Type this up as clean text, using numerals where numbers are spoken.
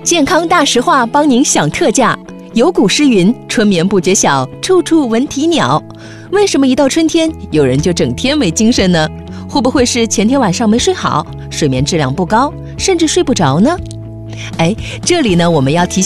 健康大实话帮您享特价。有古诗云：春眠不觉晓，处处闻啼鸟。为什么一到春天，有人就整天没精神呢？会不会是前天晚上没睡好，睡眠质量不高，甚至睡不着呢？这里呢，我们要提醒